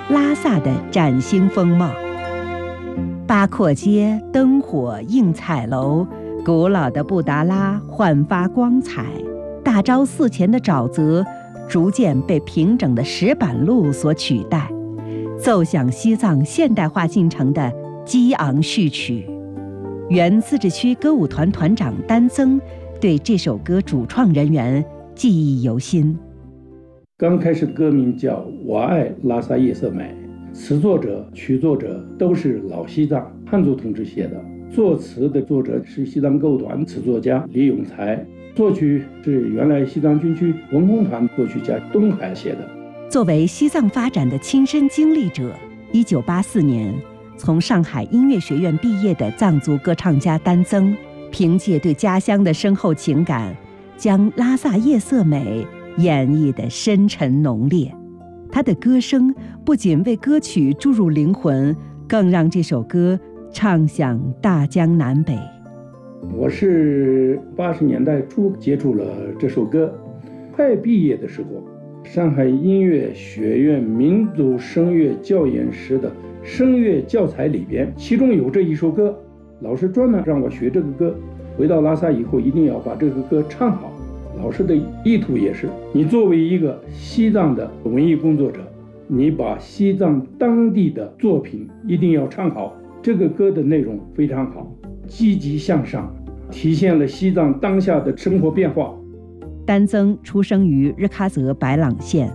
拉萨的崭新风貌。八廓街灯火映彩楼，古老的布达拉焕发光彩，大昭寺前的沼泽逐渐被平整的石板路所取代，奏响西藏现代化进程的激昂序曲。原自治区歌舞团团长丹增对这首歌主创人员记忆犹新。 刚开始的歌名叫《我爱拉萨夜色美》，词作者、曲作者都是老西藏汉族同志写的，作词的作者是西藏歌舞团词作家李永才，作曲是原来西藏军区文工团作曲家东海写的。 作为西藏发展的亲身经历者，1984年从上海音乐学院毕业的藏族歌唱家丹增，凭借对家乡的深厚情感，将拉萨夜色美演绎得深沉浓烈。他的歌声不仅为歌曲注入灵魂，更让这首歌唱响大江南北。 我是80年代初接触了这首歌，快毕业的时候，上海音乐学院民族声乐教研室的声乐教材里边，其中有这一首歌，老师专门让我学这个歌，回到拉萨以后一定要把这个歌唱好。老师的意图也是，你作为一个西藏的文艺工作者，你把西藏当地的作品一定要唱好。这个歌的内容非常好，积极向上，体现了西藏当下的生活变化。 丹增出生于日喀则白朗县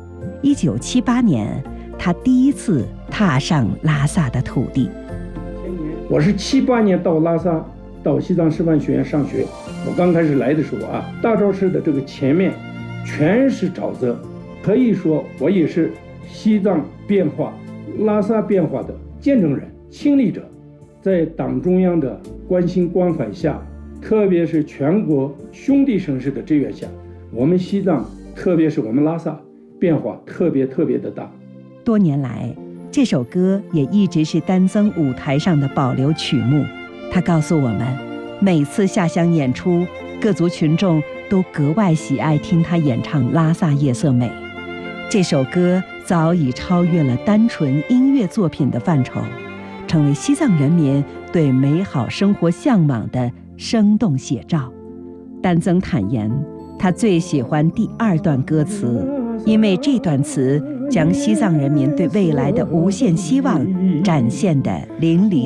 ，1978年，他第一次踏上拉萨的土地。 我是78年到拉萨，到西藏师范学院上学。我刚开始来的时候大昭寺的这个前面全是沼泽，可以说我也是西藏变化、拉萨变化的见证人、亲历者。在党中央的关心关怀下，特别是全国兄弟城市的支援下，我们西藏，特别是我们拉萨，变化特别的大。 多年来，这首歌也一直是丹增舞台上的保留曲目。他告诉我们，每次下乡演出，各族群众都格外喜爱听他演唱《拉萨夜色美》。这首歌早已超越了单纯音乐作品的范畴，成为西藏人民对美好生活向往的生动写照。丹增坦言，他最喜欢第2段歌词，因为这段词将西藏人民对未来的无限希望展现得淋漓